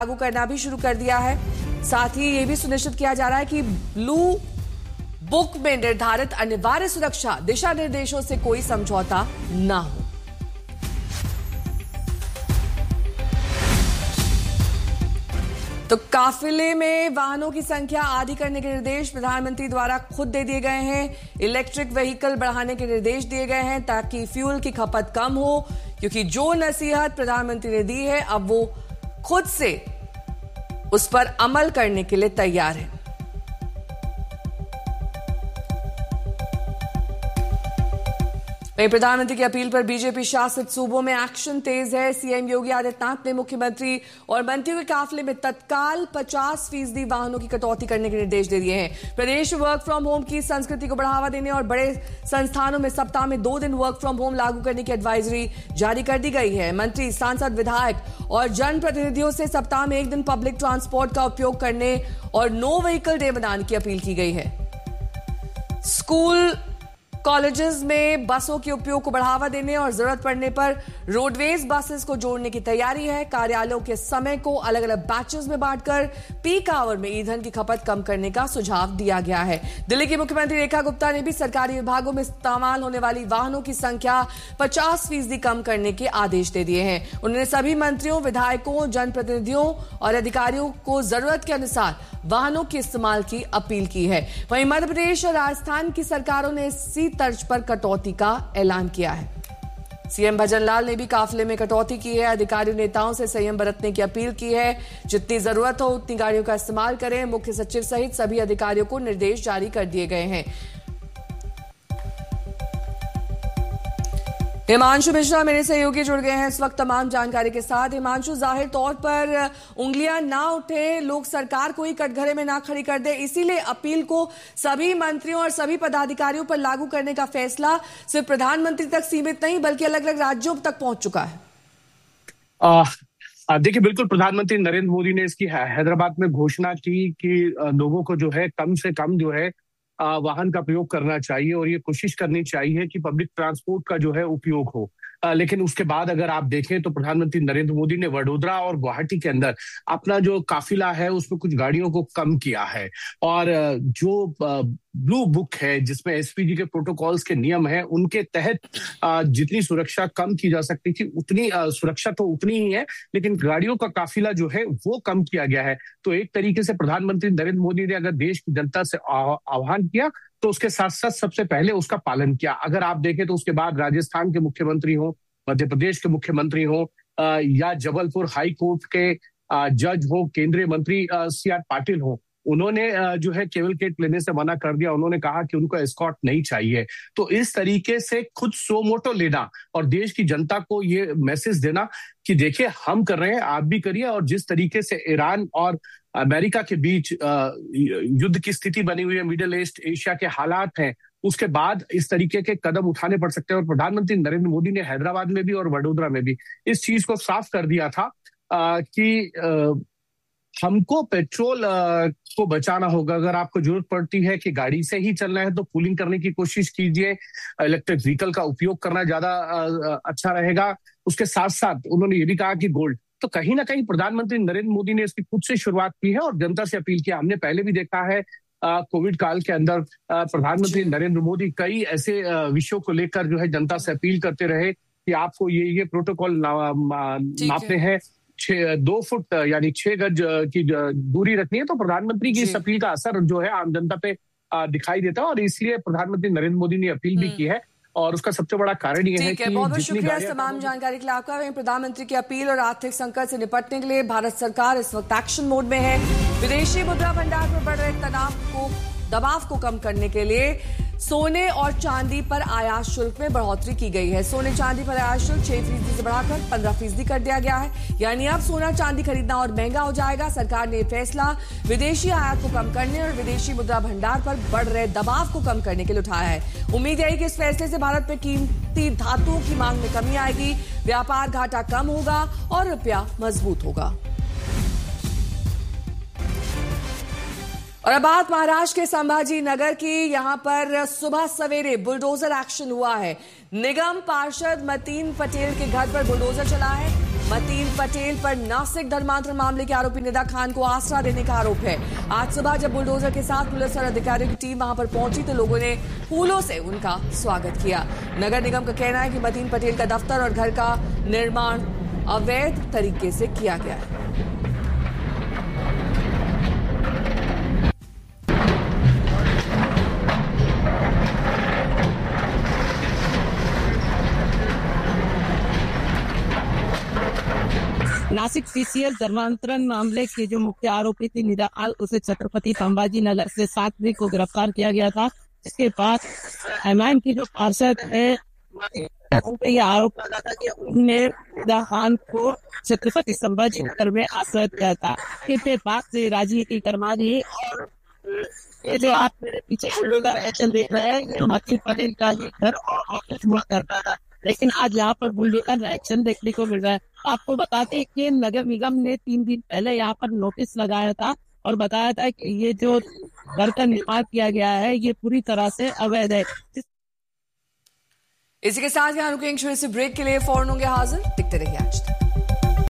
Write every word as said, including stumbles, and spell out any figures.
लागू करना भी शुरू कर दिया है। साथ ही ये भी सुनिश्चित किया जा रहा है कि ब्लू बुक में निर्धारित अनिवार्य सुरक्षा दिशा निर्देशों से कोई समझौता ना हो। तो काफिले में वाहनों की संख्या आधी करने के निर्देश प्रधानमंत्री द्वारा खुद दे दिए गए हैं। इलेक्ट्रिक व्हीकल बढ़ाने के निर्देश दिए गए हैं ताकि फ्यूल की खपत कम हो, क्योंकि जो नसीहत प्रधानमंत्री ने दी है अब वो खुद से उस पर अमल करने के लिए तैयार है। वहीं प्रधानमंत्री की अपील पर बीजेपी शासित सूबों में एक्शन तेज है। सीएम योगी आदित्यनाथ ने मुख्यमंत्री और मंत्रियों के काफिले में तत्काल पचास फीसदी वाहनों की कटौती करने के निर्देश दे दिए हैं। प्रदेश में वर्क फ्रॉम होम की संस्कृति को बढ़ावा देने और बड़े संस्थानों में सप्ताह में दो दिन वर्क फ्रॉम होम लागू करने की एडवाइजरी जारी कर दी गई है। मंत्री, सांसद, विधायक और जनप्रतिनिधियों से सप्ताह में एक दिन पब्लिक ट्रांसपोर्ट का उपयोग करने और नो व्हीकल डे बनाने की अपील की गई है। स्कूल कॉलेजेस में बसों के उपयोग को बढ़ावा देने और जरूरत पड़ने पर रोडवेज बसेस को जोड़ने की तैयारी है। कार्यालयों के समय को अलग अलग बैचेस में बांटकर पीक आवर में ईंधन की खपत कम करने का सुझाव दिया गया है। दिल्ली की मुख्यमंत्री रेखा गुप्ता ने भी सरकारी विभागों में इस्तेमाल होने वाली वाहनों की संख्या पचास फीसदी कम करने के आदेश दे दिए हैं। उन्होंने सभी मंत्रियों, विधायकों, जनप्रतिनिधियों और अधिकारियों को जरूरत के अनुसार वाहनों के इस्तेमाल की अपील की है। वहीं मध्य प्रदेश और राजस्थान की सरकारों ने इसी तर्ज पर कटौती का ऐलान किया है। सीएम भजनलाल ने भी काफिले में कटौती की है। अधिकारियों, नेताओं से संयम बरतने की अपील की है। जितनी जरूरत हो उतनी गाड़ियों का इस्तेमाल करें। मुख्य सचिव सहित सभी अधिकारियों को निर्देश जारी कर दिए गए हैं। हिमांशु मिश्रा मेरे सहयोगी जुड़ गए हैं इस वक्त तमाम जानकारी के साथ। हिमांशु, जाहिर तौर पर उंगलियां ना उठे, लोग सरकार को ही कटघरे में ना खड़ी कर दे, इसीलिए अपील को सभी मंत्रियों और सभी पदाधिकारियों पर लागू करने का फैसला सिर्फ प्रधानमंत्री तक सीमित नहीं बल्कि अलग अलग राज्यों तक पहुंच चुका है। देखिए, बिल्कुल प्रधानमंत्री नरेंद्र मोदी ने इसकी हैदराबाद में घोषणा की कि लोगों को जो है कम से कम जो है वाहन का प्रयोग करना चाहिए और ये कोशिश करनी चाहिए कि पब्लिक ट्रांसपोर्ट का जो है उपयोग हो। आ, लेकिन उसके बाद अगर आप देखें तो प्रधानमंत्री नरेंद्र मोदी ने वडोदरा और गुवाहाटी के अंदर अपना जो काफिला है उसमें कुछ गाड़ियों को कम किया है और जो ब्लू बुक है जिसमें एसपीजी के प्रोटोकॉल्स के नियम है उनके तहत जितनी सुरक्षा कम की जा सकती थी उतनी सुरक्षा तो उतनी ही है, लेकिन गाड़ियों का काफिला जो है वो कम किया गया है। तो एक तरीके से प्रधानमंत्री नरेंद्र मोदी ने अगर देश की जनता से आह्वान किया तो उसके साथ साथ सबसे पहले उसका पालन किया। अगर आप देखें तो उसके बाद राजस्थान के मुख्यमंत्री हो, मध्य प्रदेश के मुख्यमंत्री हो या जबलपुर हाई कोर्ट के जज हो, केंद्रीय मंत्री सी आर पाटिल हो, उन्होंने जो है केवल किट लेने से मना कर दिया। उन्होंने कहा कि उनको एस्कॉर्ट नहीं चाहिए। तो इस तरीके से खुद सो मोटो लेना और देश की जनता को ये मैसेज देना कि देखिए हम कर रहे हैं, आप भी करिए। और जिस तरीके से ईरान और अमेरिका के बीच युद्ध की स्थिति बनी हुई है, मिडिल ईस्ट एशिया के हालात हैं, उसके बाद इस तरीके के कदम उठाने पड़ सकते हैं। और प्रधानमंत्री नरेंद्र मोदी ने हैदराबाद में भी और वडोदरा में भी इस चीज को साफ कर दिया था कि हमको पेट्रोल को बचाना होगा। अगर आपको जरूरत पड़ती है कि गाड़ी से ही चलना है तो पूलिंग करने की कोशिश कीजिए। इलेक्ट्रिक व्हीकल का उपयोग करना ज्यादा अच्छा रहेगा। उसके साथ साथ उन्होंने ये भी कहा कि गोल्ड, तो कहीं ना कहीं प्रधानमंत्री नरेंद्र मोदी ने इसकी खुद से शुरुआत की है और जनता से अपील किया। हमने पहले भी देखा है कोविड काल के अंदर प्रधानमंत्री नरेंद्र मोदी कई ऐसे विषयों को लेकर जो है जनता से अपील करते रहे कि आपको ये ये प्रोटोकॉल नापने हैं, छह दो फुट यानी छह गज की दूरी रखनी है। तो प्रधानमंत्री की इस अपील का असर जो है आम जनता पे दिखाई देता है और इसलिए प्रधानमंत्री नरेंद्र मोदी ने अपील भी की है और उसका सबसे बड़ा कारण ये है कि बहुत बहुत शुक्रिया तमाम जानकारी के लिए आपका। वहीं प्रधानमंत्री की अपील और आर्थिक संकट से निपटने के लिए भारत सरकार इस वक्त एक्शन मोड में है। विदेशी मुद्रा भंडार पर बढ़ रहे तनाव को दबाव को कम करने के लिए सोने और चांदी पर आयात शुल्क में बढ़ोतरी की गई है। सोने चांदी पर आयात शुल्क छह फीसदी से बढ़ाकर पंद्रह फीसदी कर दिया गया है, यानी अब सोना चांदी खरीदना और महंगा हो जाएगा। सरकार ने यह फैसला विदेशी आयात को कम करने और विदेशी मुद्रा भंडार पर बढ़ रहे दबाव को कम करने के लिए उठाया है। उम्मीद है कि इस फैसले से भारत में कीमती धातुओं की मांग में कमी आएगी, व्यापार घाटा कम होगा और रुपया मजबूत होगा। और अब बात महाराष्ट्र के संभाजी नगर की। यहां पर सुबह सवेरे बुलडोजर एक्शन हुआ है। निगम पार्षद मतीन पटेल के घर पर बुलडोजर चला है। मतीन पटेल पर नासिक धर्मांतरण मामले के आरोपी निदा खान को आसरा देने का आरोप है। आज सुबह जब बुलडोजर के साथ पुलिस और अधिकारियों की टीम वहां पर पहुंची तो लोगों ने फूलों से उनका स्वागत किया। नगर निगम का कहना है कि मतीन पटेल का दफ्तर और घर का निर्माण अवैध तरीके से किया गया है। नासिक सीसीएल धर्मांतरण मामले के जो मुख्य आरोपी थी निदा खान, उसे छत्रपति संभाजी नगर से सात मई को गिरफ्तार किया गया था। इसके बाद एमआईएम की जो पार्षद है ये आरोप लगा था कि उन्होंने निदा खान को छत्रपति संभाजी नगर में आश्रय दिया था। इसके बाद से राजनीति कर्मा रही और ये जो आप मेरे पीछे एक्शन देख रहे हैं ये मतीन पटेल का ही घर और ऑफिस हुआ करता था, लेकिन आज यहाँ पर बुलडोजर एक्शन देखने को मिल रहा है। आपको बताते हैं कि नगर निगम ने तीन दिन पहले यहाँ पर नोटिस लगाया था और बताया था कि ये जो घर का निर्माण किया गया है ये पूरी तरह से अवैध है। इसी के साथ यहाँ रुकेंगे, ब्रेक के लिए फौरन होंगे हाजिर। दिखते रहिए आज तक।